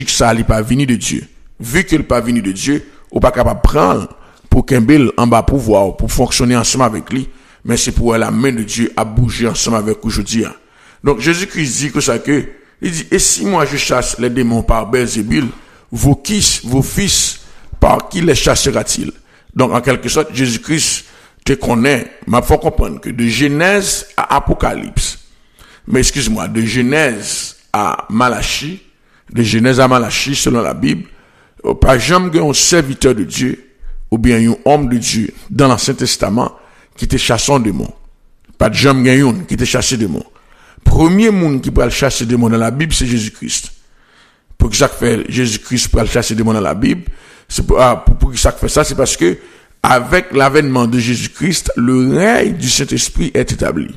ça n'est pas venu de Dieu. Vu qu'il n'est pas venu de Dieu, ou pas capable de prendre pour qu'un bel en bas pouvoir, pour fonctionner ensemble avec lui, mais c'est pour la main de Dieu à bouger ensemble avec aujourd'hui. Donc Jésus-Christ dit que ça que, il dit, et si moi je chasse les démons par Belzébul, vos fils, par qui les chassera-t-il? Donc en quelque sorte, Jésus-Christ te connaît, mais faut comprendre que de Genèse à Apocalypse, mais excuse-moi, de Genèse à Malachie, selon la Bible, pas jamais un serviteur de Dieu, ou bien un homme de Dieu, dans l'Ancien Testament, qui te chasse un démon. Pas jamais un qui te chasse démon. Premier monde qui peut chasser des démons dans la Bible, c'est Jésus-Christ. Pour que ça fait Jésus-Christ pour chasser des démons dans la Bible, c'est pour que ça fait ça, c'est parce que avec l'avènement de Jésus-Christ, le règne du Saint-Esprit est établi.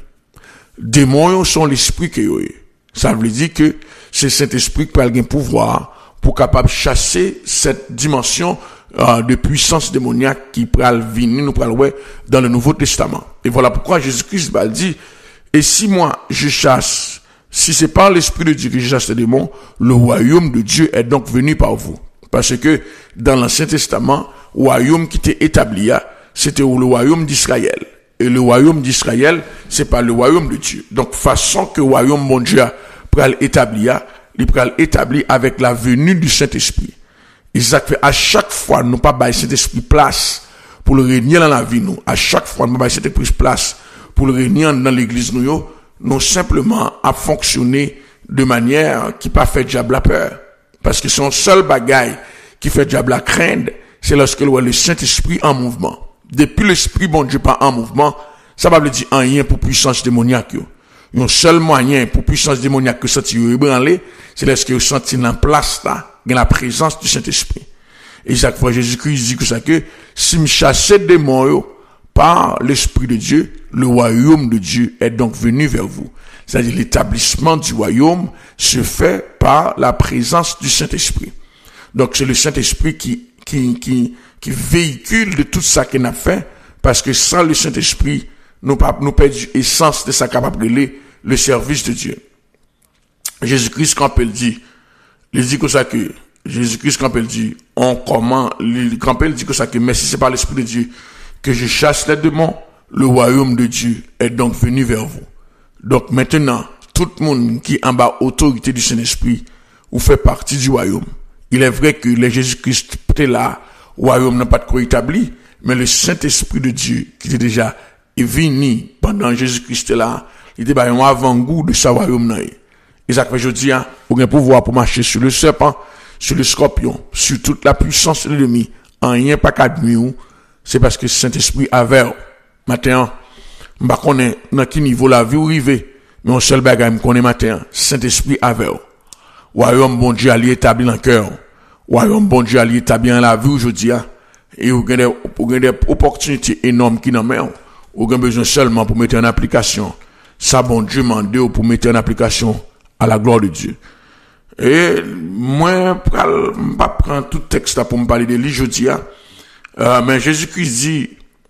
Démons sont l'esprit que yo. Ça veut dire que c'est Saint-Esprit qui a le pouvoir pour capable chasser cette dimension de puissance démoniaque qui peut venir nous dans le Nouveau Testament. Et voilà pourquoi Jésus-Christ va dire, et si moi je chasse, si c'est par l'Esprit de Dieu que je chasse les démons, le royaume de Dieu est donc venu par vous. Parce que dans l'Ancien Testament, le royaume qui était établi, c'était le royaume d'Israël. Et le royaume d'Israël, c'est pas le royaume de Dieu. Donc, façon que le royaume de Dieu peut l'établir, il peut l'établir avec la venue du Saint-Esprit. Et ça fait à chaque fois, nous pas bailler cet esprit place pour le régner dans la vie, nous. À chaque fois, nous pas bailler cet esprit place pour le régner dans l'église, nous simplement à fonctionner de manière qui pas fait diable la peur. Parce que son seul bagaille qui fait diable la craindre, c'est lorsque le Saint-Esprit en mouvement. Depuis l'Esprit bon Dieu pas en mouvement, ça va veut dire rien pour puissance démoniaque. Un seul moyen pour puissance démoniaque que ça tire ébranler, c'est lorsque vous sentez en place là, dans la présence du Saint-Esprit. Et chaque fois Jésus-Christ dit que ça que si me chassez des démons par l'Esprit de Dieu, le royaume de Dieu est donc venu vers vous. C'est-à-dire l'établissement du royaume se fait par la présence du Saint-Esprit. Donc c'est le Saint-Esprit qui véhicule de tout ça qu'il a fait, parce que sans le Saint-Esprit, nous perdons l'essence de sa capacité, le service de Dieu. Jésus-Christ, quand il dit que ça que, Jésus-Christ, quand il dit, quand il dit que ça que, mais si c'est par l'Esprit de Dieu que je chasse les démons, le royaume de Dieu est donc venu vers vous. Donc maintenant, tout le monde qui est en bas autorité du Saint-Esprit, ou fait partie du royaume. Il est vrai que le Jésus-Christ était là, le royaume n'a pas de quoi établi, mais le Saint-Esprit de Dieu, qui était déjà venu pendant Jésus-Christ là, il était un avant-goût de sa royaume. Et ça fait aujourd'hui, vous avez un pouvoir pour marcher sur le serpent, sur le scorpion, sur toute la puissance de l'ennemi, en rien pas qu'à demi, c'est parce que le Saint-Esprit avait, matin, je ne sais pas dans quel niveau la vie ou rive, mais on seul bagage qu'on est matin, Saint-Esprit avait. Royaume bon Dieu allé établi dans le cœur. Royaume bon Dieu allé établi dans la vie aujourd'hui, et vous avez des opportunités énormes qui n'en mettent. Vous avez besoin seulement pour mettre en application. Ça, bon Dieu m'a demandé pour mettre en application à la gloire de Dieu. Et moi, je ne vais pas prendre tout texte là pour me parler de lui aujourd'hui, mais Jésus-Christ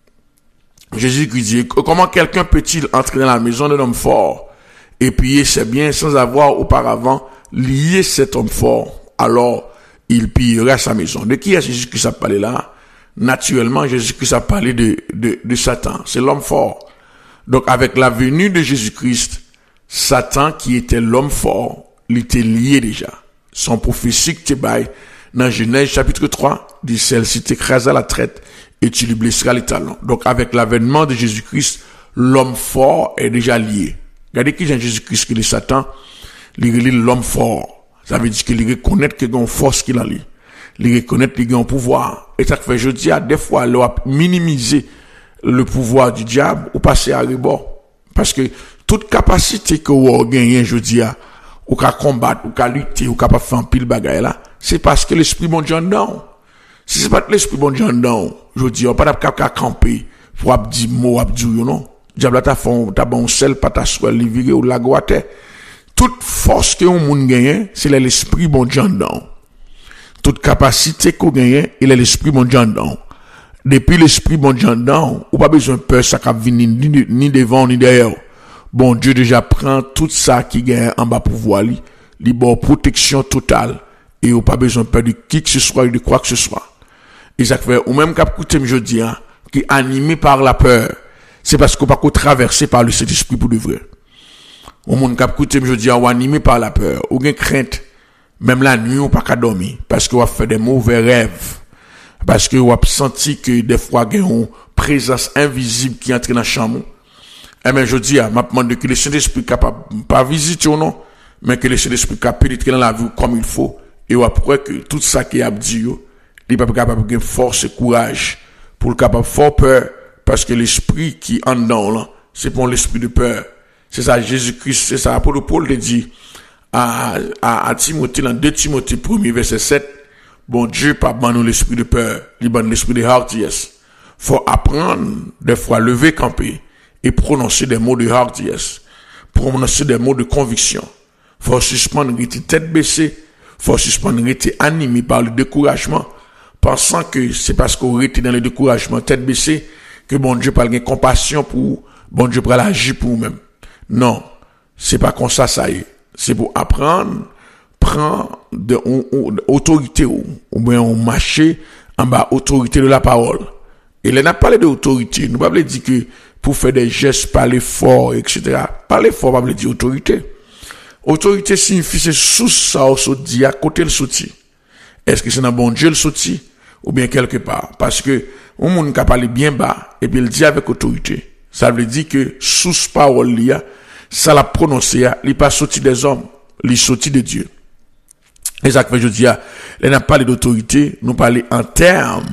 dit, comment quelqu'un peut-il entrer dans la maison d'un homme fort et piller ses biens sans avoir auparavant lié cet homme fort? Alors, il pillera sa maison. De qui est Jésus-Christ a parlé là? Naturellement, Jésus-Christ a parlé de Satan. C'est l'homme fort. Donc, avec la venue de Jésus-Christ, Satan, qui était l'homme fort, il était lié déjà. Son prophétie qui bail dans Genèse chapitre 3, dit celle-ci t'écrasera la traite et tu lui blesseras les talons. Donc, avec l'avènement de Jésus-Christ, l'homme fort est déjà lié. Regardez qui est Jésus-Christ qui est Satan, il est l'homme fort. Ça veut dire qu'il reconnaît qu'il y a une force qu'il a. Il reconnaît qu'il y a un pouvoir. Et ça fait, je dis, des fois, il a minimisé le pouvoir du diable ou passer à rebord. Parce que toute capacité que vous avez gagné, je dis, ou qu'à combattre, ou qu'à lutter, ou qu'à pas faire un pile bagaille là, c'est parce que l'esprit bon Dieu non. Si c'est pas l'esprit bon Dieu non, je dis, on pas qu'à camper, pour dire mot, abdou, non. Diable ta fond, ta bon sel, pas ta soie, livrer ou la goate. Toute force que on moun gagne, c'est l'esprit bon Dieu non. Toute capacité qu'on gagne, il est l'esprit bon Dieu non. Depuis l'esprit bon Dieu non, ou pas besoin de peur, ça cap venir ni devant, ni derrière. Bon Dieu déjà prend tout ça qui gagne en bas pouvoir li bon protection totale et ou pas besoin de peur de qui que ce soit, de quoi que ce soit. Et ça fait, ou même qu'à écouter, je dis, qui est animé par la peur, c'est parce qu'on pas traversé par le Saint-Esprit pour de vrai. Au monde qui écouté, je dis, ou animé par la peur, ou bien crainte, même la nuit, ou pas qu'à dormir, parce qu'on a fait des mauvais rêves, parce qu'on a senti que des fois, il y a une présence invisible qui entre dans la chambre. Eh bien, je dis, m'a demandé que le Saint-Esprit capable, pas visiter ou non, mais que le Saint-Esprit capable pénétrer dans la vie comme il faut, et après que tout ça qui a dit, il n'est pas capable de force et courage pour le capable fort peur, parce que l'esprit qui en dedans, là, c'est pour l'esprit de peur. C'est ça, Jésus-Christ, c'est ça, Apôtre Paul te dit à Timothée, dans 2 Timothée 1, verset 7, bon Dieu, pas ban nous l'esprit de peur, il ban l'esprit de hardiesse. Faut apprendre, des fois, lever, camper, et prononcer des mots de hardiesse, prononcer des mots de conviction. Faut suspendre, rester tête baissée, faut suspendre, rester animé par le découragement, pensant que c'est parce qu'on était dans le découragement, tête baissée, que bon Dieu parle de compassion pour, bon Dieu parle agir pour nous-mêmes. Non, c'est pas comme ça y est. C'est pour apprendre, prendre de autorité ou bien on marcher en bas autorité de la parole. Et là, on a parlé d'autorité. Nous ne pouvons pas dire que pour faire des gestes, parler fort, etc. Parler fort, on ne peut pas dire autorité. Autorité signifie c'est sous ça, on se dit à côté le soutien. Est-ce que c'est dans bon Dieu le soutien? Ou bien quelque part. Parce que, on monde qui parle bien bas, et puis il dit avec autorité. Ça veut dire que, sous parole, ça l'a prononcé, il n'est pas sorti des hommes, il est sorti de Dieu. Et ça que je dis, il n'a pas parlé d'autorité, nous parlons en termes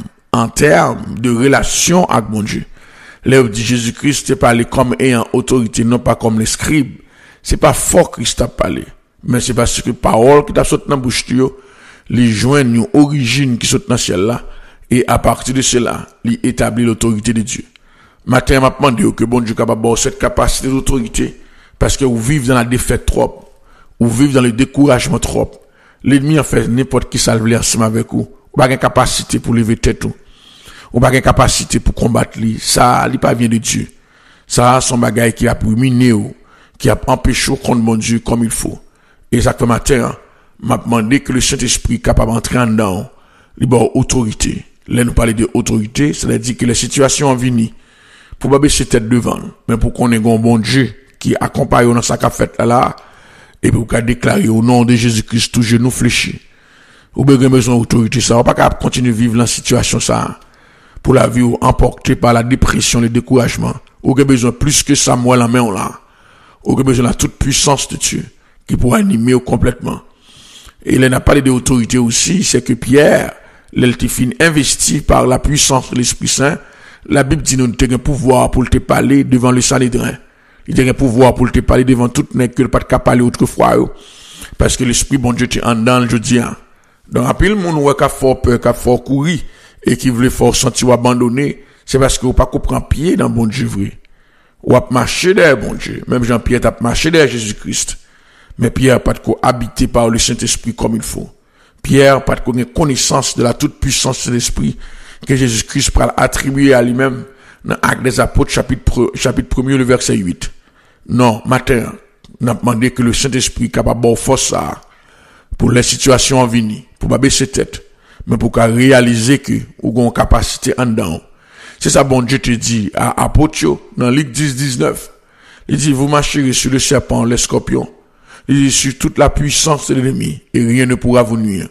de relation avec mon Dieu. Là, dit Jésus-Christ, c'est parlé comme ayant autorité, non pas comme les scribes. C'est pas fort Christ a parlé. Mais c'est parce que parole qui t'a sauté dans la bouche, les joignent une origine qui saute dans le ciel là, et à partir de cela, il établit l'autorité de Dieu. Matin, m'a demandé que bon Dieu capable d'avoir cette capacité d'autorité, parce que vous vivez dans la défaite trop, vous vivez dans le découragement trop. L'ennemi en fait n'importe qui salve ensemble avec vous. Vous n'avez pas de capacité pour lever tête ou. Vous n'avez pas de capacité pour combattre lui. Ça, il pas vient de Dieu. Ça, son bagage qui a ruiné ou, qui a empêché contre mon Dieu comme il faut. Et exactement matin, m'a demandé que le Saint-Esprit capable d'entrer en dedans, il a autorité. Là, nous parler de autorité, c'est-à-dire que les situations en vini, pour pas baisser tête devant, mais pour qu'on ait un bon Dieu qui accompagne dans sa fait là, et pour qu'on déclare au nom de Jésus-Christ, tout genou fléchi. Ou bien besoin d'autorité, ça. On va pas continuer à vivre dans la situation ça, pour la vie ou emportée par la dépression, le découragement. Ou bien besoin plus que Samuel en main là. Ou bien besoin de la toute puissance de Dieu, qui pourra animer complètement. Et il n'a pas d'autorité aussi, c'est que Pierre, l'eltifine investi par la puissance de l'Esprit Saint, la Bible dit nous avons un pouvoir pour te parler devant le Sanhédrin. Il a un pouvoir pour te parler devant tout le monde que pas de parler autrefois. Parce que l'Esprit bon Dieu est en dedans le jeudi. Donc, après le monde qui a fort peur, qui a fort courir, et qui voulait fort sentir abandonner, c'est parce que vous pas comprendre pied dans bon Dieu vrai. Ou a marché derrière bon Dieu. Même Jean-Pierre a marché derrière Jésus-Christ. Mais Pierre n'a pas de quoi habité par le Saint-Esprit comme il faut. Pierre n'a pas de connaissance de la toute puissance de l'Esprit que Jésus-Christ va attribuer à lui-même dans Actes des Apôtres, chapitre 1er, le verset 8. Non, matin, on a demandé que le Saint-Esprit capable de force ça pour les situations en venir, pour pas baisser tête, mais pour qu'à réaliser que ou une capacité en dedans. C'est ça bon Dieu te dit à Apôtre dans Luc 10, 19. Il dit, vous marcherez sur le serpent, les scorpions. Il dit, sur toute la puissance de l'ennemi, et rien ne pourra vous nuire.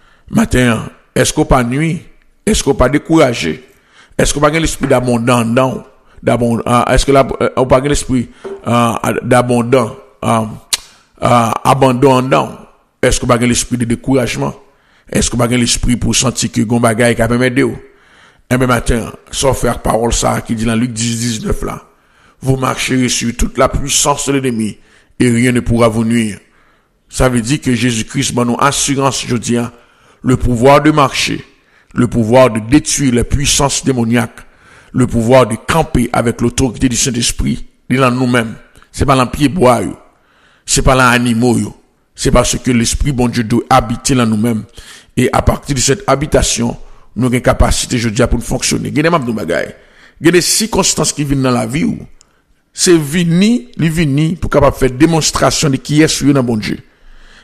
Matin, est-ce qu'on pas nuit? Est-ce qu'on pas découragé? Est-ce qu'on pas l'esprit d'abondant dedans? Est-ce que on pas l'esprit d'abondant, abandon dedans? Est-ce qu'on pas l'esprit de découragement? Est-ce qu'on pas l'esprit pour sentir que gon bagay qui a même aidé? Un matin, sans faire parole ça qui dit dans Luc 10, 19 là, vous marcherez sur toute la puissance de l'ennemi et rien ne pourra vous nuire. Ça veut dire que Jésus-Christ m'a nous assurance, je dis, le pouvoir de marcher, le pouvoir de détruire les puissances démoniaques, le pouvoir de camper avec l'autorité du Saint-Esprit, il en nous-mêmes. C'est pas l'en pied bois, c'est pas l'en animaux, c'est parce que l'Esprit bon Dieu doit habiter dans nous-mêmes. Et à partir de cette habitation, nous avons une capacité, je dis, pour fonctionner. Il y a des bagailles. Il y a des circonstances qui viennent dans la vie où c'est vini pour capable faire démonstration de qui est sur dans bon Dieu.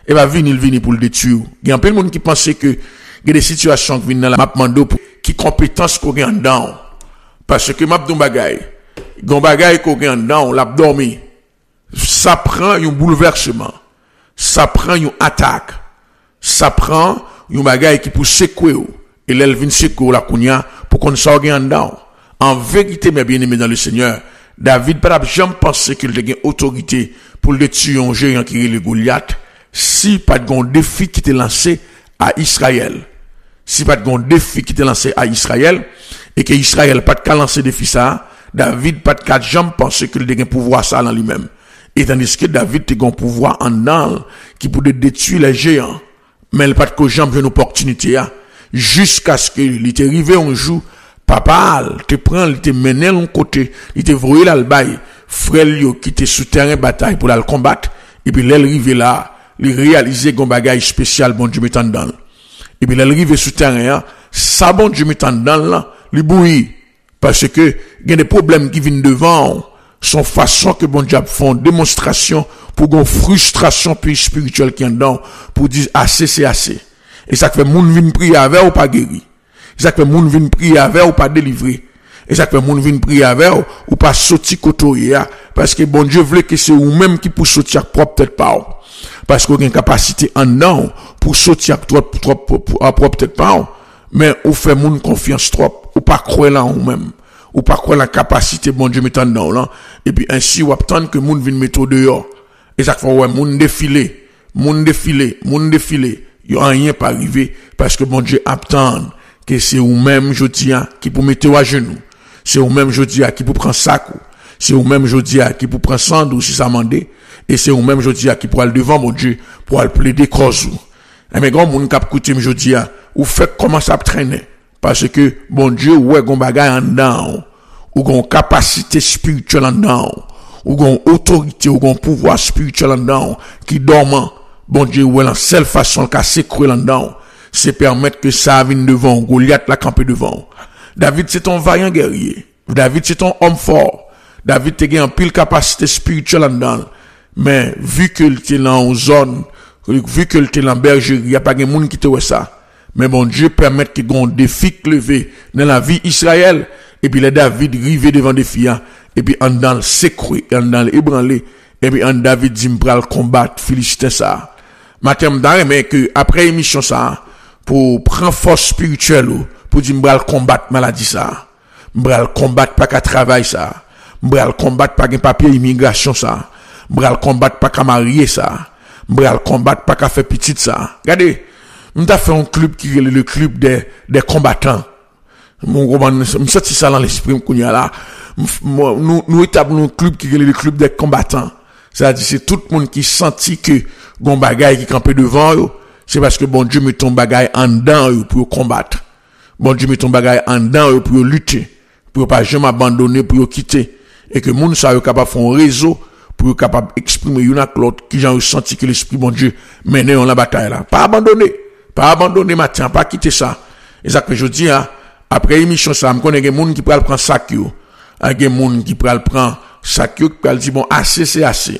et va venir pour le détruire. Il y a un peu de monde qui pensait que il y a des situations qui viennent dans la map mando pour qui compétence qu'on gagne dedans. Parce que map don bagay, gon bagay qu'on gagne dedans, l'a dormi. Ça prend un bouleversement. Ça prend une attaque. Ça prend un bagay qui pour secouer et l'elle vient secouer la kounya pour qu'on s'en gagne dedans. En vérité, mes bien-aimés dans le Seigneur, David n'a jamais pensé qu'il ait autorité pour le tuer un géant qui est le Goliath si pas de défi qui était lancé à Israël. Si pas de défi qui était lancé à Israël et que Israël pas de lancer défi ça, David pas de jamais pensé qu'il ait pouvoir ça dans lui-même. Et tandis que David a un pouvoir en dedans qui pouvait détruire les géants, mais il pas de jamais une opportunité jusqu'à ce qu'il était arrivé un jour. Papa, te prend, il te mène de l'autre côté, il te voyait là le bail, frère qui était sous terrain bataille pour la combattre, et puis l'elle arrive là, il réalisait un bagage spécial, bon Dieu mettant dedans. Et puis l'elle arrive sous terrain, ça bon Dieu mettant dedans là, il bouillit, parce que, il y a des problèmes qui viennent devant, son façon que bon Dieu font démonstration pour une frustration puis spirituelle qui est dedans, pour dire assez c'est assez. Et ça fait moun vinn prier avec ou pas guéri. Et ça fait moun vinn prier avec ou pas délivré. Et ça fait moun vinn prier avec ou pas sorti côtoyer parce que bon Dieu voulait que c'est ou même qui pour sortir propre tête pas. Parce qu'on a une capacité en dedans pour sortir propre tête pas. Mais ou fait moun confiance trop ou pas croire là ou même. Ou pas croire la capacité bon Dieu mettant dedans là. Et puis ainsi ou attendre que moun vinn mettre dehors. Et ça fait ouais moun défiler. Il n'y a rien pas arrivé parce que bon Dieu attend que c'est vous-même jodia qui pour mettre à genoux. C'est vous-même jodia qui pour prendre sac. C'est vous-même jodia qui pour prendre sandou si ça mandé. Et c'est vous-même jodia qui pour aller devant mon Dieu pour aller plaider cause. Et mais grand monde cap coutume jodia ou fait comment ça traîner parce que bon Dieu ouais gon bagay en dedans ou gon capacité spirituelle en dedans ou gon autorité ou gon pouvoir spirituel en dedans qui dormant. Bon Dieu, ouais, la seule façon qu'a sécuré là-dedans, c'est permettre que ça vienne devant, Goliath la camper devant. David, c'est ton vaillant guerrier. David, c'est ton homme fort. David, t'es en pile capacité spirituelle là-dedans. Mais, vu que t'es dans une zone, vu que t'es dans bergerie, y a pas de monde qui te voit ça. Mais bon Dieu permet que gon défi levé dans la vie Israël, et puis les David rivé devant des filles, et puis en dans le sécuré, en dans l'ébranlé, et puis en David dit m'pral combattre, Philistin ça. Matin mais que après émission ça pour prendre force spirituelle pour dire m'bral combattre maladie ça m'bral combattre pas qu'à travail ça m'bral combattre pas qu'un papier immigration ça m'bral combattre pas qu'à marier ça m'bral combattre pas qu'à faire petite ça regardez m'ta fait un club qui est le club des combattants me sorti ça dans l'esprit m'kounya là nous établissons un club qui est le club des combattants. C'est-à-dire, c'est tout le monde qui sentit que bon bagay qui campait devant eux, c'est parce que bon Dieu met ton bagay en dedans eux pour combattre. Bon Dieu met ton bagay en dedans eux pour lutter, pour pas jamais abandonner, pour quitter. Et que moun sa yo capable faire un réseau, pour capable exprimer une à l'autre, qui j'en ressenti que l'esprit bon Dieu mène dans la bataille là. Pas abandonner matin, pas quitter ça. Et ça que je dis, après émission ça, me connais des moun qui pral prendre sac yo. Des moun qui pral prendre sac yo, qui pral dire bon, assez c'est assez.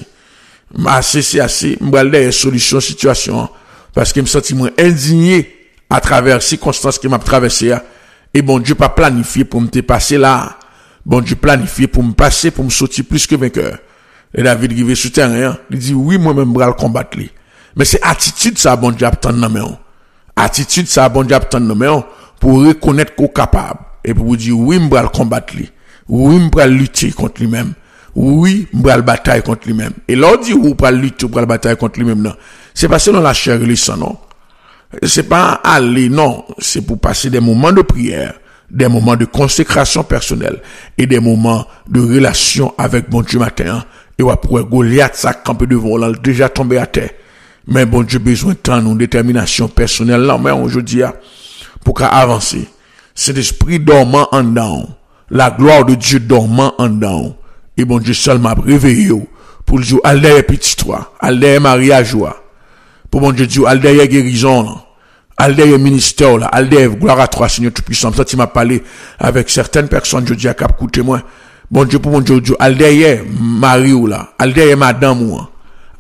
M'bral des solution situation, parce que me senti moins indigné à travers circonstances qui m'a traversé, et bon Dieu pas planifié pour me passer là. Bon Dieu planifié pour me passer, pour me sortir plus que vainqueur. Et David rivé sur terrain, il dit oui, moi-même m'bral combattre lui. Mais c'est attitude ça, bon Dieu attend dans main. Attitude ça, bon Dieu attend dans main, pour reconnaître qu'on est capable, et pour vous dire oui, m'bral combattre lui. Oui, m'bral lutter contre lui-même. Oui, m'bral bataille contre lui-même. Et là, on dit, ou pral lutter, ou pral bataille contre lui-même, non. C'est pas selon la chair et le sang, non. C'est pas aller, non. C'est pour passer des moments de prière, des moments de consécration personnelle, et des moments de relation avec bon Dieu matin. Et après, Goliath, ça campe devant, là, déjà tombé à terre. Mais bon Dieu, besoin de temps, une détermination personnelle, là, mais aujourd'hui, pour qu'à avancer. C'est l'esprit dormant en dedans. La gloire de Dieu dormant en dedans. Et bon Dieu seul m'a réveillé pour le dire al derrière petit toi, al derrière mariage pour bon Dieu dire al derrière guérison, al derrière ministère là, al derrière gloire à toi Seigneur tout puissant. Ça tu m'as parlé avec certaines personnes, je dis à cap écoutez moi. Bon Dieu pour mon Dieu al derrière mari là, al derrière madame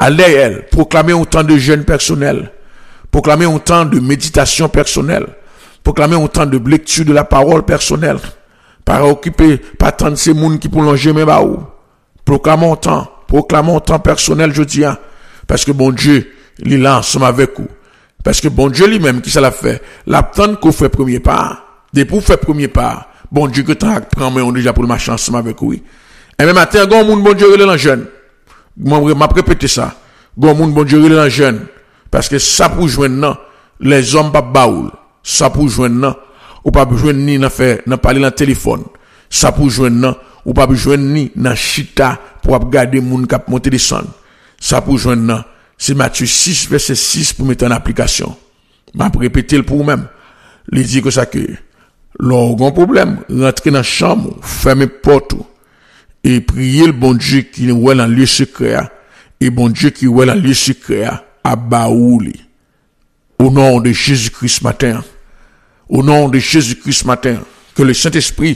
Allez elle, proclamer un temps de jeûne personnel, proclamer un temps de méditation personnelle, proclamer un temps de lecture de la parole personnelle, pas occuper, pas tant de ces monde qui pour longer même ba ou. Proclamons un temps personnel, je dis, parce que bon Dieu, il est là ensemble avec vous. Parce que bon Dieu lui-même, qui ça l'a fait, l'attendre qu'on fait premier pas, dès pour faire premier pas, bon Dieu que t'as prend mais on déjà pour le marcher ensemble avec vous. Et même matin, gon moun bon Dieu il est dans jeune. Moi m'a répété ça. Gon moun bon Dieu il est dans jeune parce que ça pour joindre les hommes pas baoul. Ça pour joindre ou pas besoin ni dans faire dans parler dans téléphone. Ça pour joindre ou pas besoin ni dans chita pour regarder moun qui monter descendre. Ça pour joindre c'est Matthieu 6 verset 6 pour mettre en application. M'a répéter pour vous-même. Il dit que ça que l'on problème, rentrer dans la chambre, fermer porte et prier le bon Dieu qui est dans le lieu secret et bon Dieu qui est dans le lieu secret à baouli. Au nom de Jésus-Christ matin. Au nom de Jésus-Christ matin, que le Saint-Esprit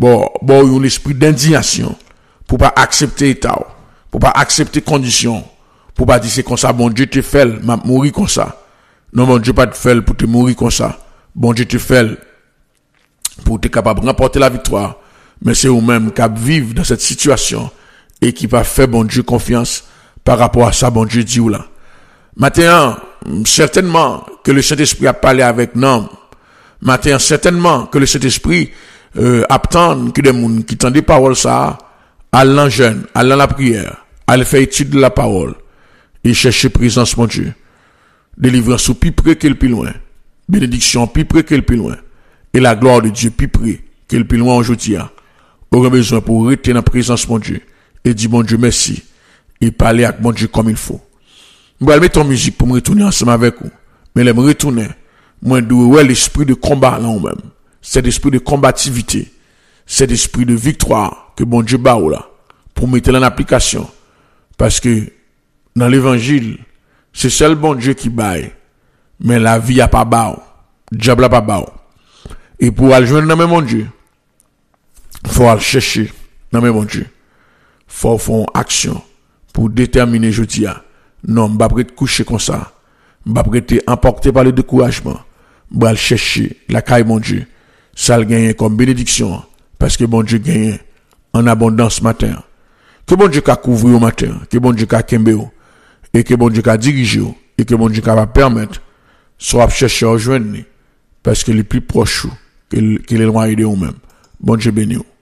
un esprit d'indignation pour pas accepter état, pour pas accepter conditions, pour pas dire c'est comme ça bon Dieu te fait m'a mourir comme ça. Non bon Dieu pas te fait pour te mourir comme ça. Bon Dieu te fait pour te capable de remporter la victoire, mais c'est vous-même qui vivre dans cette situation et qui va faire bon Dieu confiance par rapport à ça bon Dieu dit ou là. Maintenant, certainement que le Saint-Esprit a parlé avec nous. Maintenant, certainement que le Saint-Esprit attend que des gens qui tendent des paroles ça, allant jeûne, allant la prière, allant faire étude de la parole et chercher présence mon Dieu. Délivrance ou plus près que le plus loin. Bénédiction plus près que le plus loin. Et la gloire de Dieu plus près que le plus loin aujourd'hui. Aura besoin pour rester dans la présence mon Dieu et dire mon Dieu merci et parler avec mon Dieu comme il faut. Je vais mettre en musique pour me retourner ensemble avec vous. Mais je me retourner. Moi, dois l'esprit de combat là même. C'est l'esprit de combativité. C'est l'esprit de victoire que bon Dieu bat là. Pour mettre en application. Parce que dans l'évangile, c'est seul bon Dieu qui baille. Mais la vie a pas bao. Diable a pas bao. Et pour aller joindre dans même mon Dieu, faut aller chercher dans même mon Dieu. Faut faire action pour déterminer je dis non, m'pa prêt coucher comme ça. M'pa prêt emporté par le découragement. M'pa chercher la caille mon Dieu. Ça le gagne comme bénédiction parce que bon Dieu gagne en abondance matin. Que bon Dieu qu'a couvrir au matin, que bon Dieu qu'a kembe et que bon Dieu qu'a dirigé et que bon Dieu qu'a permettre soit chercher à rejoindre parce que les plus proches qu'il est loin de vous-même. Bon Dieu béni.